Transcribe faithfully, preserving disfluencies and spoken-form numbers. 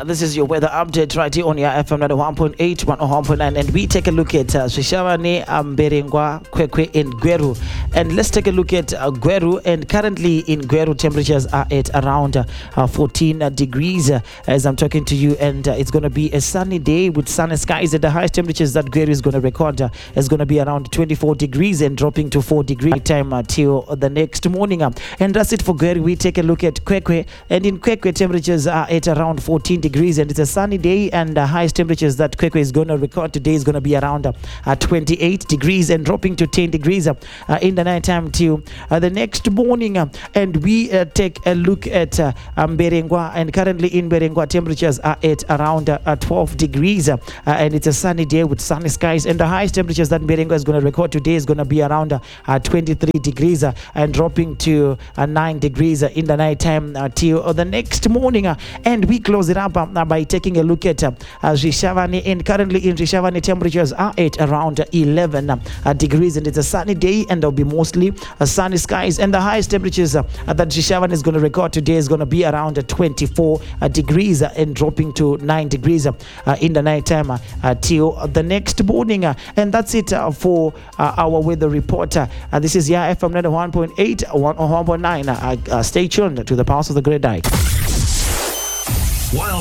Uh, this is your weather update right here on your F M ninety-one point eight, one oh one point nine, and we take a look at uh, Shishavane, Mberengwa, Kwekwe, and Gweru. And let's take a look at uh, Gweru. And currently in Gweru, temperatures are at around uh, fourteen uh, degrees uh, as I'm talking to you, and uh, it's going to be a sunny day with sunny skies. At the highest temperatures that Gweru is going to record uh, is going to be around twenty-four degrees and dropping to four degrees time uh, till the next morning. Uh. And that's it for Gweru. We take a look at Kwekwe, and in Kwekwe, temperatures are at around fourteen degrees, and it's a sunny day, and the highest temperatures that Kwekwe is going to record today is going to be around uh, twenty-eight degrees and dropping to ten degrees uh, uh, in the night time till uh, the next morning. Uh, and we uh, take a look at uh, Mberengwa, and currently in Mberengwa, temperatures are at around uh, uh, twelve degrees, uh, uh, and it's a sunny day with sunny skies, and the highest temperatures that Mberengwa is going to record today is going to be around uh, uh, twenty-three degrees uh, and dropping to uh, nine degrees uh, in the night time uh, till uh, the next morning. Uh, and we close it up uh, by taking a look at uh, uh, Shishavane, and currently in Shishavane, temperatures are at around uh, eleven uh, degrees, and it's a sunny day, and there'll be mostly uh, sunny skies, and the highest temperatures uh, uh, that Shishavane is going to record today is going to be around uh, twenty-four uh, degrees uh, and dropping to nine degrees uh, uh, in the night time uh, uh, till uh, the next morning. Uh, and that's it uh, for uh, our weather report. Uh, uh, this is yeah, F M ninety-one point eight, one oh one point nine. Uh, uh, stay tuned to the Pulse of the Great Night. While